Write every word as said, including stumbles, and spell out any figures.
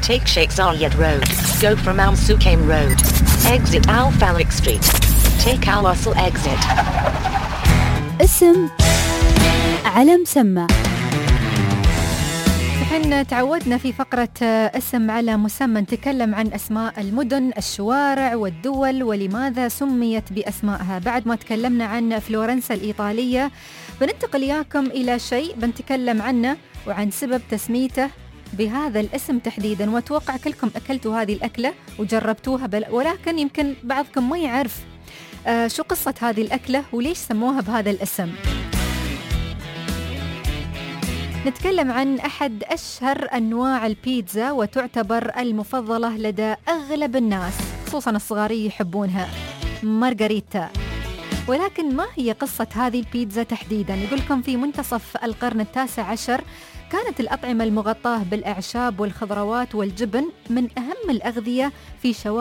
Take Sheikh Zayed Road. Go from Al Sukaim Road. Exit Al Falak Street. Take Al Wasl exit. اسم على مسمى. نحن تعودنا في فقرة اسم على مسمى نتكلم عن أسماء المدن، الشوارع والدول ولماذا سميت بأسمائها. بعد ما تكلمنا عن فلورنسا الإيطالية بننتقل إياكم إلى شيء بنتكلم عنه وعن سبب تسميته بهذا الاسم تحديدا. وأتوقع كلكم أكلتوا هذه الأكلة وجربتوها، ولكن يمكن بعضكم ما يعرف آه شو قصة هذه الأكلة وليش سموها بهذا الاسم. نتكلم عن أحد أشهر أنواع البيتزا وتعتبر المفضلة لدى أغلب الناس، خصوصا الصغاري يحبونها، مارغريتا. ولكن ما هي قصة هذه البيتزا تحديدا؟ يقولكم في منتصف القرن التاسع عشر كانت الأطعمة المغطاة بالأعشاب والخضروات والجبن من أهم الأغذية في شوارع